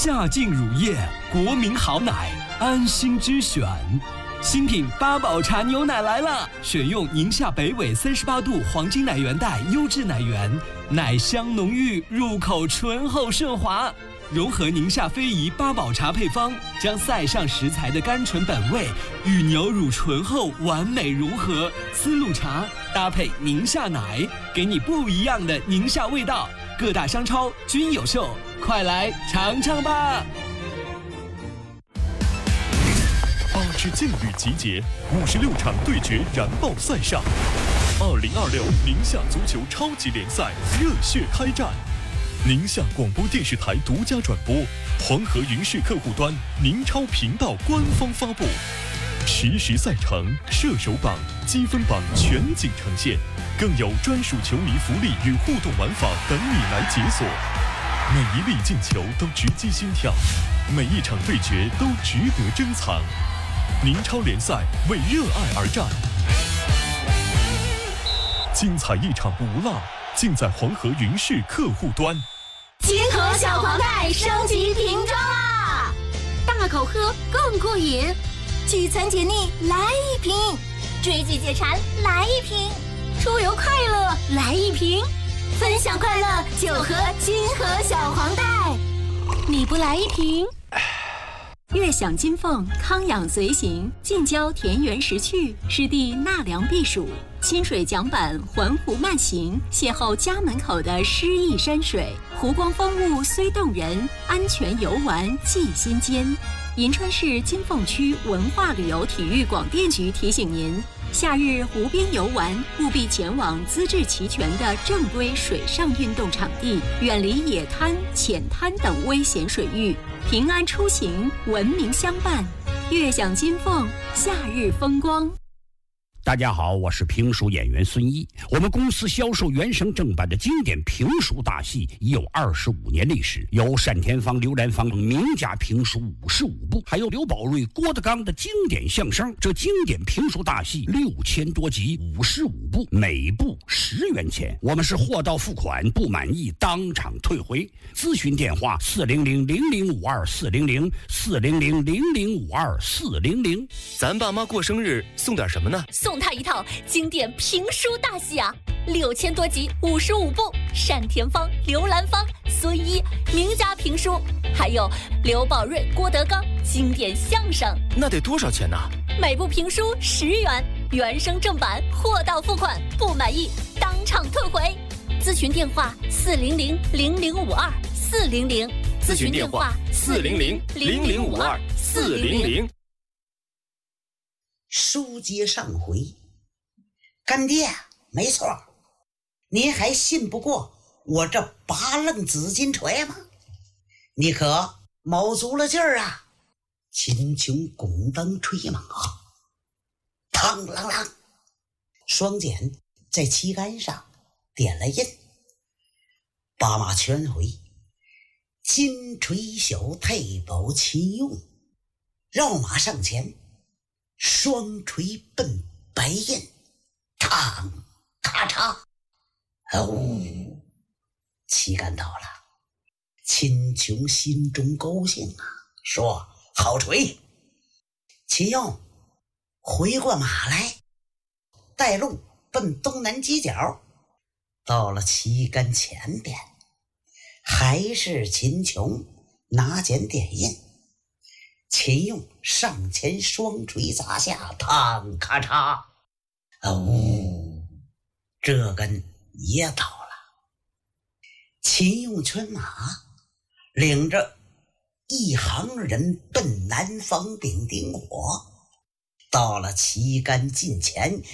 夏净乳业，国民好奶，安心之选。新品八宝茶牛奶来了，选用宁夏北纬38度黄金奶源带优质奶源，奶香浓郁，入口醇厚顺滑。融合宁夏非遗八宝茶配方，将塞上食材的甘醇本味与牛乳醇厚完美融合。丝路茶搭配宁夏奶，给你不一样的宁夏味道。各大商超均有售，快来尝尝吧 ！8支劲旅集结，56场对决燃爆赛上，2026宁夏足球超级联赛热血开战。宁夏广播电视台独家转播，黄河云视客户端宁超频道官方发布，实时赛程、射手榜、积分榜全景呈现，更有专属球迷福利与互动玩法等你来解锁。每一粒进球都直击心跳，每一场对决都值得珍藏。宁超联赛为热爱而战，精彩一场不落，尽在黄河云视客户端。 金河小黄袋升级瓶装啦！大口喝更过瘾，聚餐解腻来一瓶，追剧解馋来一瓶，出游快乐来一瓶，分享快乐就喝金河小黄袋。你不来一瓶？悦享金凤，康养随行，近郊田园识趣，湿地纳凉避暑，清水桨板环湖慢行，邂逅家门口的诗意山水，湖光风物虽动人，安全游玩记心间。银川市金凤区文化旅游体育广电局提醒您，夏日湖边游玩务必前往资质齐全的正规水上运动场地，远离野滩、浅滩等危险水域，平安出行，文明相伴，悦享金凤，夏日风光。 大家好，我是评书演员孙一。我们公司销售原声正版的经典评书大戏已有25年历史，有单田芳、刘兰芳名家评书55部，还有刘宝瑞、郭德纲的经典相声。这经典评书大戏6000多集，55部，每部10元钱。我们是货到付款，不满意当场退回。咨询电话400-0052-400，400-0052-400。 咱爸妈过生日送点什么呢？ 送他一套经典评书大戏啊，6000多集，55部，单田芳、刘兰芳、孙一名家评书，还有刘宝瑞、郭德纲经典相声。 那得多少钱呢？ 每部评书10元，原声正版，货到付款，不满意当场退回。咨询电话400-0052-400， 咨询电话400-0052-400。 书接上回，干爹，没错，您还信不过我这8楞紫金锤吗？你可卯足了劲儿啊！秦琼拱灯吹马，嘡啷啷，双锏在旗杆上点了印，把马全回，金锤小太保秦用绕马上前，双锤奔白印，嘡咔嚓，旗杆到了。秦琼心中高兴啊，说：“好锤！”秦用回过马来，带路奔东南犄角，到了旗杆前边，还是秦琼拿锏点印。秦用上前双锤砸下，嘡咔嚓，这根也倒了。秦用圈马领着一行人奔南方丙丁火，到了旗杆近前，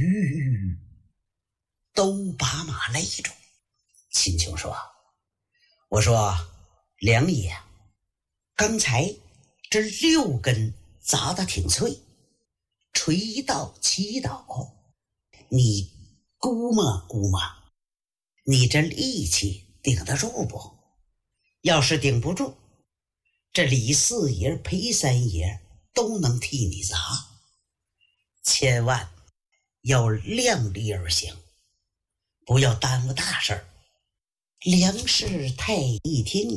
都把马勒住。秦琼说：“我说梁爷，刚才这6根砸得挺脆，锤到旗倒，你估摸估摸，你这力气顶得住不？要是顶不住，这李四爷、裴三爷都能替你砸，千万要量力而行，不要耽误大事儿。”梁世泰一听